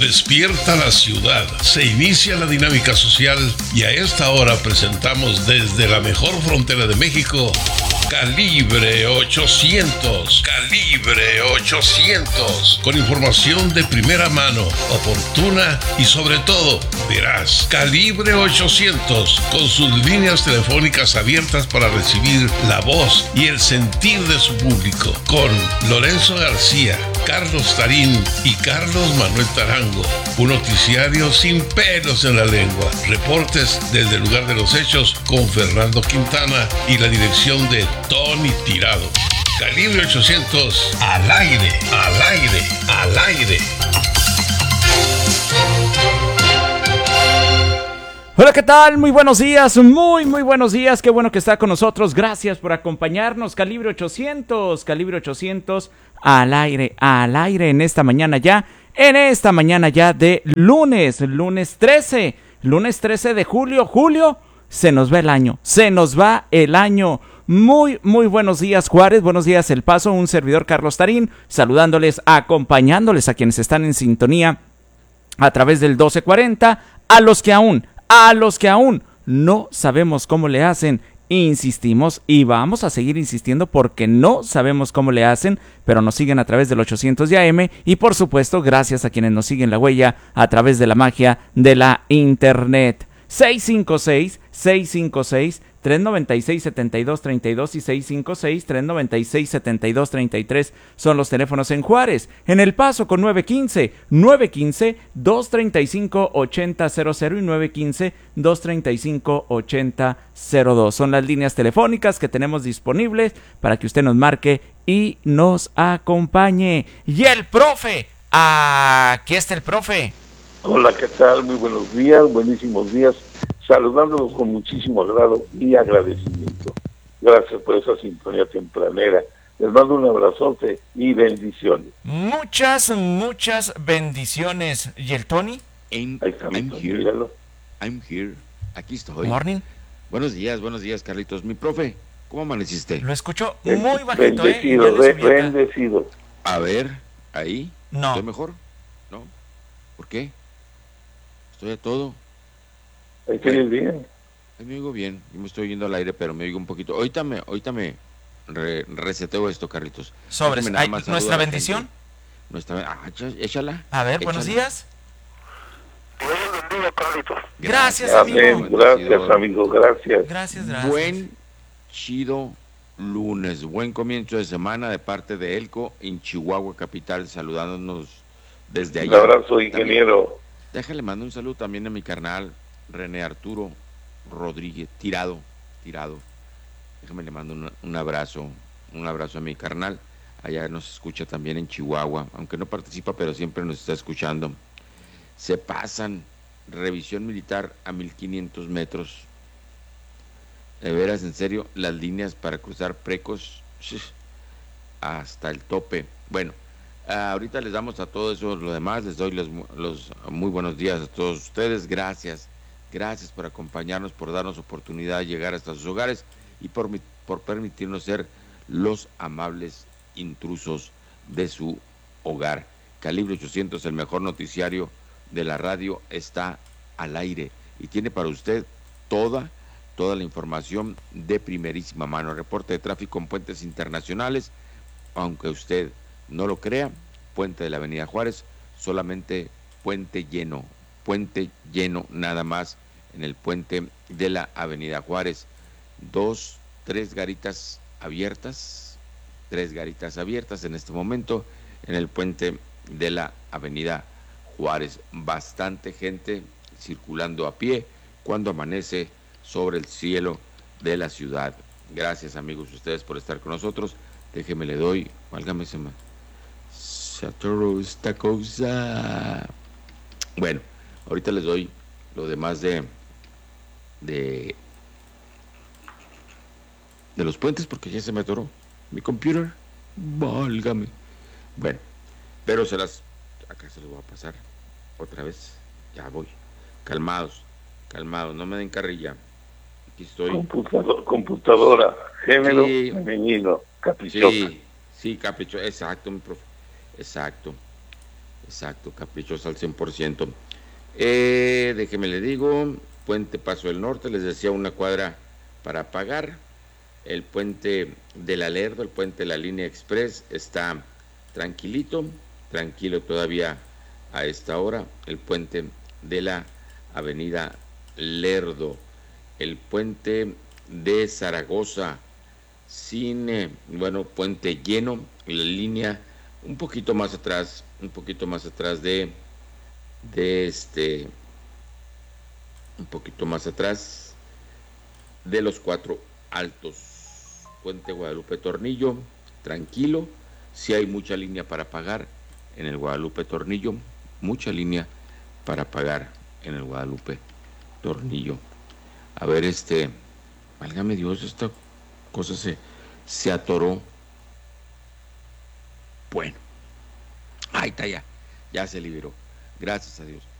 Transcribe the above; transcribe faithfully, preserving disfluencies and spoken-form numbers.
Despierta la ciudad. Se inicia la dinámica social y a esta hora presentamos desde la mejor frontera de México, Calibre ochocientos. Calibre ochocientos. Con información de primera mano, oportuna y sobre todo veraz. Calibre ochocientos. Con sus líneas telefónicas abiertas para recibir la voz y el sentir de su público. Con Lorenzo García, Carlos Tarín y Carlos Manuel Tarango. Un noticiario sin pelos en la lengua. Reportes desde el lugar de los hechos con Fernando Quintana y la dirección de Tony Tirado. Calibre ochocientos, al aire, al aire, al aire. Hola, ¿qué tal? Muy buenos días, muy, muy buenos días. Qué bueno que está con nosotros. Gracias por acompañarnos. Calibre ochocientos, Calibre ochocientos, al aire, al aire en esta mañana ya, en esta mañana ya de lunes, lunes trece, lunes trece de julio. Julio, se nos va el año, se nos va el año. Muy, muy buenos días, Juárez, buenos días, El Paso, un servidor Carlos Tarín, saludándoles, acompañándoles a quienes están en sintonía a través del doce cuarenta, a los que aún, a los que aún no sabemos cómo le hacen, insistimos y vamos a seguir insistiendo porque no sabemos cómo le hacen, pero nos siguen a través del ochocientos de A M y por supuesto gracias a quienes nos siguen la huella a través de la magia de la internet. seis cinco seis, seis cinco seis, tres nueve seis, siete dos tres dos y seis cinco seis, tres nueve seis, siete dos tres tres son los teléfonos en Juárez. En El Paso con nueve uno cinco, nueve uno cinco, dos tres cinco, ocho cero cero cero y nueve uno cinco, dos tres cinco, ocho cero cero dos. Son las líneas telefónicas que tenemos disponibles para que usted nos marque y nos acompañe. Y el profe, aquí está el profe. Hola, ¿qué tal? Muy buenos días, buenísimos días. Saludándolos con muchísimo agrado y agradecimiento. Gracias por esa sintonía tempranera. Les mando un abrazote y bendiciones. Muchas, muchas bendiciones. ¿Y el Tony? I'm, Ahí está, I'm here. míralo. I'm here. Aquí estoy. Morning. Buenos días, buenos días, Carlitos. Mi profe, ¿cómo amaneciste? Lo escucho muy bajito, Bendecido, ¿eh? be- bendecido. A ver, ahí. No. ¿Estoy mejor? ¿No? ¿Por qué? Estoy a todo. Ahí tienes bien. Ahí me oigo bien. Yo me estoy oyendo al aire, pero me oigo un poquito. Ahorita me, ahorita me re- reseteo esto, Carlitos. Sobres. Déjame nada Ay, más saludar ¿nuestra a la bendición? gente. Nuestra ah, echa- échala. A ver, buenos échala. días. Dios bendiga, Carlitos. Gracias, Amén. amigo. Gracias, amigo. Gracias. Gracias, gracias. Buen, chido lunes. Buen comienzo de semana de parte de Elco en Chihuahua Capital, saludándonos desde Un allá. abrazo, ingeniero. Déjale, mando un saludo también a mi carnal René Arturo Rodríguez, tirado, tirado. Déjame le mando un, un abrazo, un abrazo a mi carnal. Allá nos escucha también en Chihuahua, aunque no participa, pero siempre nos está escuchando. Se pasan, revisión militar a mil quinientos metros. De veras, en serio, las líneas para cruzar Precos hasta el tope. Bueno, Uh, ahorita les damos a todo eso, lo demás, les doy los, los muy buenos días a todos ustedes, gracias, gracias por acompañarnos, por darnos oportunidad de llegar hasta sus hogares y por, por permitirnos ser los amables intrusos de su hogar. Calibre ochocientos, el mejor noticiario de la radio, está al aire y tiene para usted toda, toda la información de primerísima mano, reporte de tráfico en puentes internacionales, aunque usted no lo crea, puente de la Avenida Juárez, solamente puente lleno, puente lleno nada más en el puente de la Avenida Juárez. Dos, tres garitas abiertas, tres garitas abiertas en este momento en el puente de la Avenida Juárez. Bastante gente circulando a pie cuando amanece sobre el cielo de la ciudad. Gracias, amigos, ustedes por estar con nosotros. Déjeme le doy, válgame se me... Se atoró esta cosa. Bueno, ahorita les doy lo demás de de de los puentes porque ya se me atoró mi computer. Válgame. Bueno, pero se las acá se los voy a pasar otra vez. Ya voy. Calmados, calmados, no me den carrilla. Aquí estoy. Computador, computadora, género Sí. femenino, caprichosa. Sí, sí, capricho, exacto, mi profe. Exacto. Exacto, caprichosa al cien por ciento. Eh, déjeme le digo, Puente Paso del Norte, les decía, una cuadra para pagar. El puente de la Lerdo, el puente de la línea Express, está tranquilito, tranquilo todavía a esta hora. El puente de la avenida Lerdo, el puente de Zaragoza, sin, eh, bueno, puente lleno, la línea un poquito más atrás, un poquito más atrás de, de este, un poquito más atrás de los Cuatro Altos. Puente Guadalupe Tornillo, tranquilo, si hay mucha línea para pagar en el Guadalupe Tornillo, mucha línea para pagar en el Guadalupe Tornillo. A ver, este, válgame Dios, esta cosa se, se atoró. Bueno, ahí está ya, ya se liberó, gracias a Dios.